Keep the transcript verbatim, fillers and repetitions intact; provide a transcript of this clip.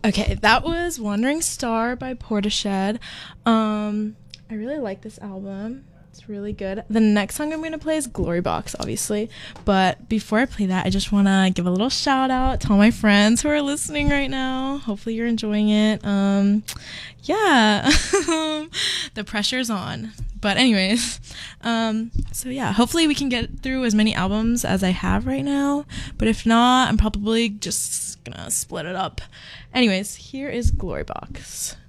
Okay, that was Wandering Star by Portishead. Um, I really like this album. It's really good. The next song I'm going to play is Glory Box, obviously. But before I play that, I just want to give a little shout out to all my friends who are listening right now. Hopefully you're enjoying it. Um, yeah, the pressure's on. But anyways, um, so yeah, hopefully we can get through as many albums as I have right now. But if not, I'm probably just gonna split it up. Anyways, here is Glory Box.